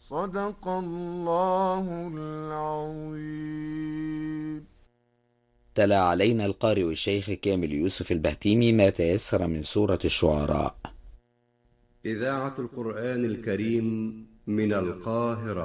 صدق الله العظيم. تلا علينا القارئ الشيخ كامل يوسف البهتيمي ما تيسر من سورة الشعراء. إذاعة القرآن الكريم من القاهرة.